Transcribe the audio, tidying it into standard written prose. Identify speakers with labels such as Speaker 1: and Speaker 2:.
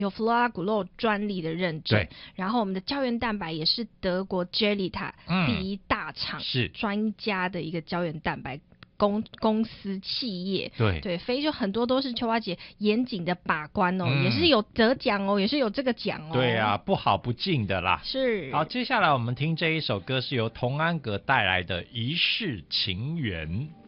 Speaker 1: 有 Flora-Gulot 专利的认证，
Speaker 2: 对，
Speaker 1: 然后我们的胶原蛋白也是德国 Gelitas 第一大厂
Speaker 2: 是
Speaker 1: 专家的一个胶原蛋白公司企业，
Speaker 2: 对，
Speaker 1: 所以就很多都是秋花姐严谨的把关哦，也是有得奖哦，也是有这个奖哦。
Speaker 2: 对啊，不好不进的啦。
Speaker 1: 是。
Speaker 2: 好，接下来我们听这一首歌是由童安格带来的《一世情缘》。